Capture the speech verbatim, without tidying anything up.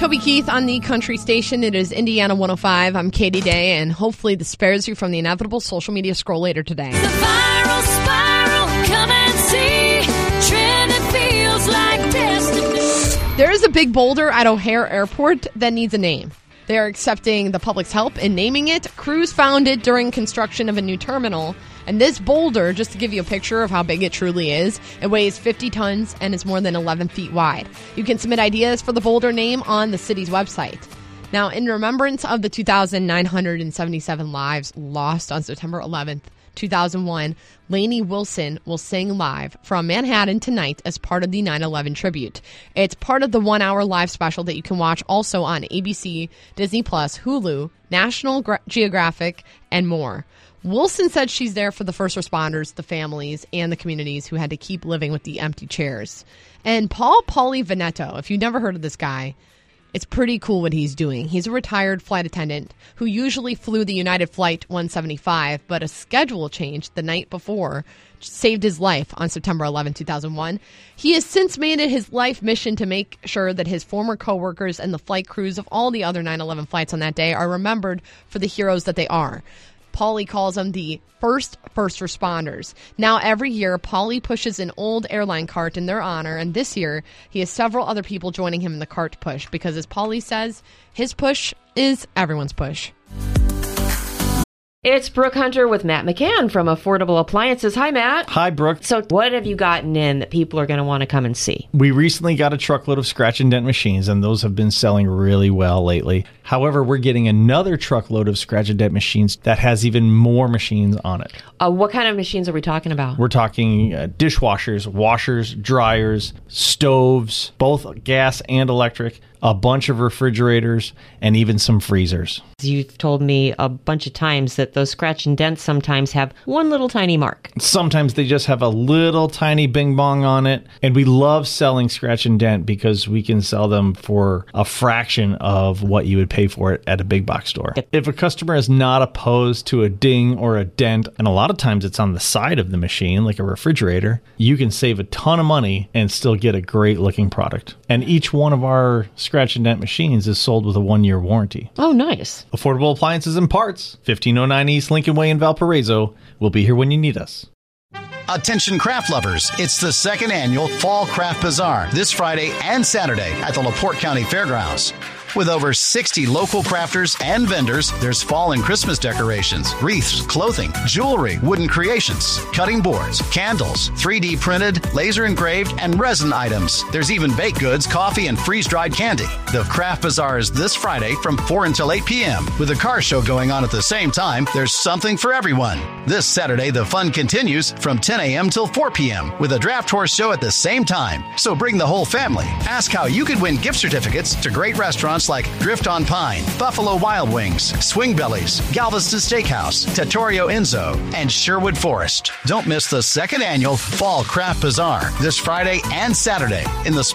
Toby Keith on the country station. It is Indiana one oh five. I'm Katie Day, and hopefully this spares you from the inevitable social media scroll later today. The viral spiral, come and see. Trend that feels like destiny. There is a big boulder at O'Hare Airport that needs a name. They are accepting the public's help in naming it. Crews found it during construction of a new terminal. And this boulder, just to give you a picture of how big it truly is, it weighs fifty tons and is more than eleven feet wide. You can submit ideas for the boulder name on the city's website. Now, in remembrance of the two thousand nine hundred seventy-seven lives lost on September eleventh, two thousand one, Lainey Wilson will sing live from Manhattan tonight as part of the nine eleven tribute. It's part of the one-hour live special that you can watch also on A B C, Disney Plus, Hulu, National Geographic, and more. Wilson said she's there for the first responders, the families, and the communities who had to keep living with the empty chairs. And Paul Pauly Veneto, if you've never heard of this guy, it's pretty cool what he's doing. He's a retired flight attendant who usually flew the United Flight one seventy-five, but a schedule change the night before saved his life on September eleventh, two thousand one. He has since made it his life mission to make sure that his former coworkers and the flight crews of all the other nine eleven flights on that day are remembered for the heroes that they are. Pauly calls them the first first responders. Now, every year, Pauly pushes an old airline cart in their honor, and this year, he has several other people joining him in the cart push because, as Pauly says, his push is everyone's push. It's Brooke Hunter with Matt McCann from Affordable Appliances. Hi, Matt. Hi, Brooke. So what have you gotten in that people are going to want to come and see? We recently got a truckload of scratch and dent machines, and those have been selling really well lately. However, we're getting another truckload of scratch and dent machines that has even more machines on it. Uh, what kind of machines are we talking about? We're talking uh, dishwashers, washers, dryers, stoves, both gas and electric, a bunch of refrigerators, and even some freezers. You've told me a bunch of times that those scratch and dents sometimes have one little tiny mark. Sometimes they just have a little tiny bing bong on it. And we love selling scratch and dent because we can sell them for a fraction of what you would pay for it at a big box store. If a customer is not opposed to a ding or a dent, and a lot of times it's on the side of the machine, like a refrigerator, you can save a ton of money and still get a great looking product. And each one of our scratch and dent machines is sold with a one-year warranty. Oh, nice. Affordable Appliances and Parts, fifteen oh nine East Lincoln Way in Valparaiso. We'll be here when you need us. Attention craft lovers, it's the second annual Fall Craft Bazaar this Friday and Saturday at the LaPorte County Fairgrounds. With over sixty local crafters and vendors, there's fall and Christmas decorations, wreaths, clothing, jewelry, wooden creations, cutting boards, candles, three D printed, laser engraved, and resin items. There's even baked goods, coffee, and freeze-dried candy. The Craft Bazaar is this Friday from four until eight p.m. With a car show going on at the same time, there's something for everyone. This Saturday, the fun continues from ten a.m. till four p.m. with a draft horse show at the same time. So bring the whole family. Ask how you could win gift certificates to great restaurants like Drift on Pine, Buffalo Wild Wings, Swing Bellies, Galveston Steakhouse, Trattoria Enzo, and Sherwood Forest. Don't miss the second annual Fall Craft Bazaar this Friday and Saturday in the